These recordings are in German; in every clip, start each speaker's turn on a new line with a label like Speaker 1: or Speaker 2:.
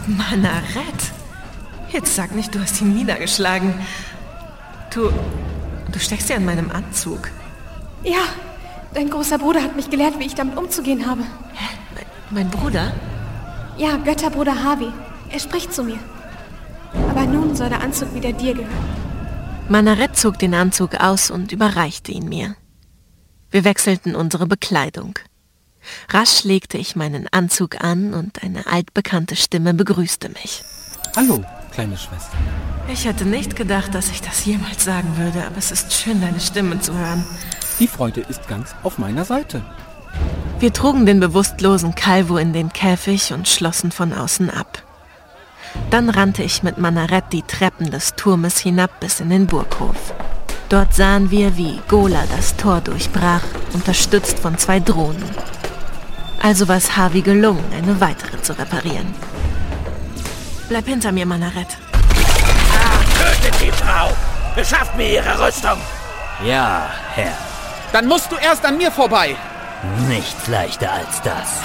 Speaker 1: Manaret? Jetzt sag nicht, du hast ihn niedergeschlagen. Du steckst ja in meinem Anzug.
Speaker 2: Ja, dein großer Bruder hat mich gelehrt, wie ich damit umzugehen habe.
Speaker 1: Hä? Mein Bruder?
Speaker 2: Ja, Götterbruder Harvey. Er spricht zu mir. Aber nun soll der Anzug wieder dir gehören.
Speaker 1: Manaret zog den Anzug aus und überreichte ihn mir. Wir wechselten unsere Bekleidung. Rasch legte ich meinen Anzug an und eine altbekannte Stimme begrüßte mich.
Speaker 3: Hallo, kleine Schwester.
Speaker 1: Ich hätte nicht gedacht, dass ich das jemals sagen würde, aber es ist schön, deine Stimme zu hören.
Speaker 3: Die Freude ist ganz auf meiner Seite.
Speaker 1: Wir trugen den bewusstlosen Calvo in den Käfig und schlossen von außen ab. Dann rannte ich mit Manaret die Treppen des Turmes hinab bis in den Burghof. Dort sahen wir, wie Gola das Tor durchbrach, unterstützt von 2 Drohnen. Also war es Harvey gelungen, eine weitere zu reparieren. Bleib hinter mir, Manaret.
Speaker 4: Tötet die Frau! Beschafft mir ihre Rüstung!
Speaker 5: Ja, Herr.
Speaker 3: Dann musst du erst an mir vorbei.
Speaker 5: Nichts leichter als das.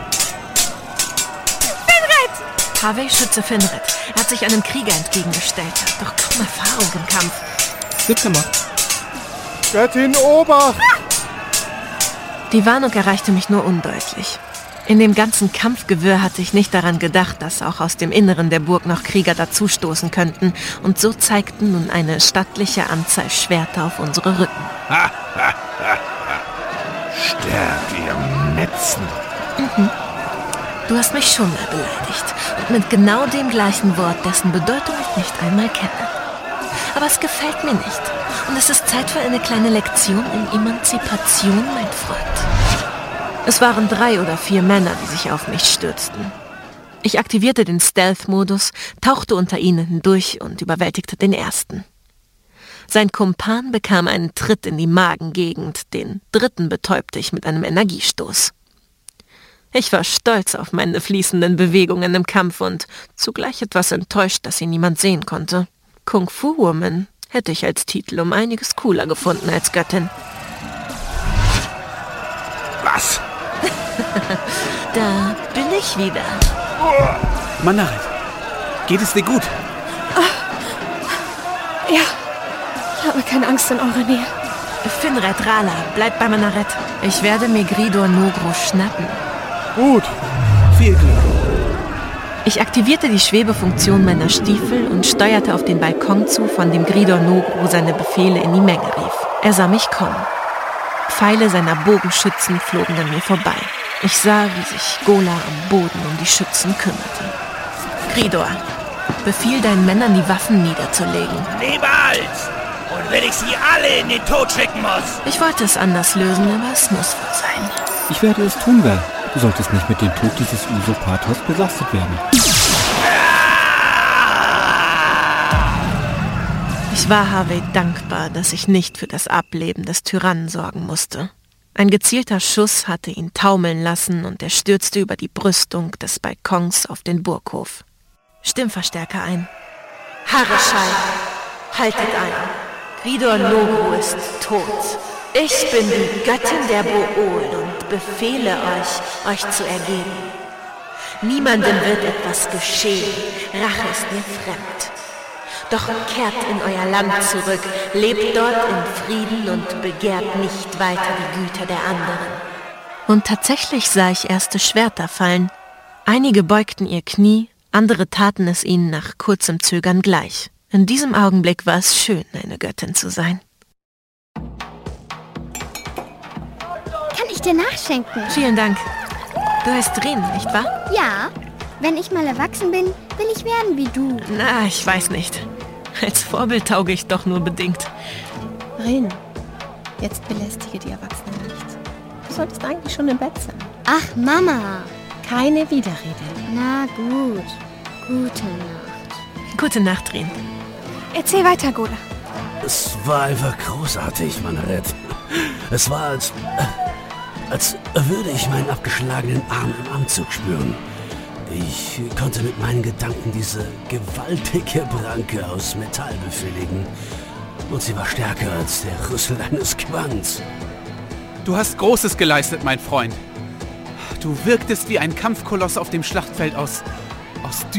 Speaker 1: Harvey schütze Finred. Er hat sich einem Krieger entgegengestellt. Hat doch kaum Erfahrung im Kampf.
Speaker 3: 17 Mal.
Speaker 6: Göttin Obacht!
Speaker 1: Die Warnung erreichte mich nur undeutlich. In dem ganzen Kampfgewirr hatte ich nicht daran gedacht, dass auch aus dem Inneren der Burg noch Krieger dazustoßen könnten. Und so zeigten nun eine stattliche Anzahl Schwerter auf unsere Rücken.
Speaker 4: Sterbt ihr Metzen!
Speaker 1: Du hast mich schon mal beleidigt. Und mit genau dem gleichen Wort, dessen Bedeutung ich nicht einmal kenne. Aber es gefällt mir nicht. Und es ist Zeit für eine kleine Lektion in Emanzipation, mein Freund. Es waren 3 oder 4 Männer, die sich auf mich stürzten. Ich aktivierte den Stealth-Modus, tauchte unter ihnen hindurch und überwältigte den ersten. Sein Kumpan bekam einen Tritt in die Magengegend, den 3. betäubte ich mit einem Energiestoß. Ich war stolz auf meine fließenden Bewegungen im Kampf und zugleich etwas enttäuscht, dass sie niemand sehen konnte. Kung Fu Woman hätte ich als Titel um einiges cooler gefunden als Göttin.
Speaker 4: Was?
Speaker 1: Da bin ich wieder.
Speaker 3: Manaret, geht es dir gut?
Speaker 2: Ja, ich habe keine Angst in eurer Nähe.
Speaker 1: Finred Rala, bleib bei Manaret. Ich werde mir Gridor Nogro schnappen.
Speaker 6: Gut.
Speaker 3: Viel Glück.
Speaker 1: Ich aktivierte die Schwebefunktion meiner Stiefel und steuerte auf den Balkon zu, von dem Gridor Nogro seine Befehle in die Menge rief. Er sah mich kommen. Pfeile seiner Bogenschützen flogen an mir vorbei. Ich sah, wie sich Gola am Boden um die Schützen kümmerte. Gridor, befiehl deinen Männern, die Waffen niederzulegen.
Speaker 4: Niemals! Und wenn ich sie alle in den Tod schicken muss!
Speaker 1: Ich wollte es anders lösen, aber es muss wohl sein.
Speaker 3: Ich werde es tun, Val. Du solltest nicht mit dem Tod dieses Usurpators belastet werden.
Speaker 1: Ich war Harvey dankbar, dass ich nicht für das Ableben des Tyrannen sorgen musste. Ein gezielter Schuss hatte ihn taumeln lassen und er stürzte über die Brüstung des Balkons auf den Burghof. Stimmverstärker ein. Hareschall, haltet ein. Gridor Nogro ist tot. Ich bin die Göttin der Bool und befehle euch zu ergeben. Niemandem wird etwas geschehen. Rache ist mir fremd. Doch kehrt in euer Land zurück, lebt dort in Frieden und begehrt nicht weiter die Güter der anderen. Und tatsächlich sah ich erste Schwerter fallen. Einige beugten ihr Knie, andere taten es ihnen nach kurzem Zögern gleich. In diesem Augenblick war es schön, eine Göttin zu sein.
Speaker 7: Kann ich dir nachschenken?
Speaker 1: Vielen Dank. Du heißt Rin, nicht wahr?
Speaker 7: Ja. Wenn ich mal erwachsen bin, will ich werden wie du.
Speaker 1: Na, ich weiß nicht. Als Vorbild tauge ich doch nur bedingt.
Speaker 8: Rin, jetzt belästige die Erwachsenen nicht. Du solltest eigentlich schon im Bett sein.
Speaker 7: Ach, Mama.
Speaker 8: Keine Widerrede.
Speaker 7: Na gut. Gute Nacht.
Speaker 1: Gute Nacht, Rin.
Speaker 2: Erzähl weiter, Gola.
Speaker 5: Es war einfach großartig, Manaret. Es war, als würde ich meinen abgeschlagenen Arm im Anzug spüren. Ich konnte mit meinen Gedanken diese gewaltige Pranke aus Metall befehligen. Und sie war stärker als der Rüssel eines Quants.
Speaker 3: Du hast Großes geleistet, mein Freund. Du wirktest wie ein Kampfkoloss auf dem Schlachtfeld aus